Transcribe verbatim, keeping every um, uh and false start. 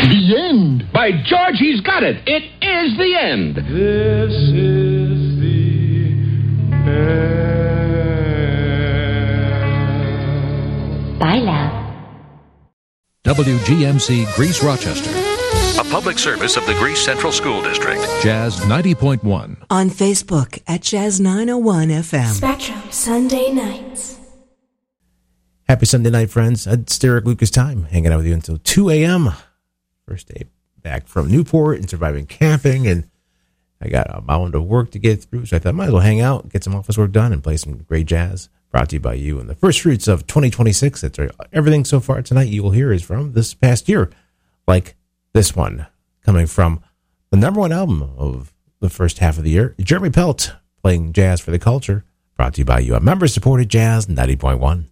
The end. By George, he's got it. It is the end. This is the end. Bye, love. W G M C Greece Rochester. A public service of the Greece Central School District. Jazz ninety point one. On Facebook at Jazz nine oh one F M. Spectrum Sunday nights. Happy Sunday night, friends. It's Derek Lucas time, hanging out with you until two a.m. First day back from Newport and surviving camping, and I got a mountain of work to get through, so I thought I might as well hang out, get some office work done, and play some great jazz. Brought to you by you. And the first fruits of twenty twenty-six, that's right. Everything so far tonight you will hear is from this past year, like this one, coming from the number one album of the first half of the year, Jeremy Pelt, playing Jazz for the Culture. Brought to you by you. A member-supported Jazz ninety point one.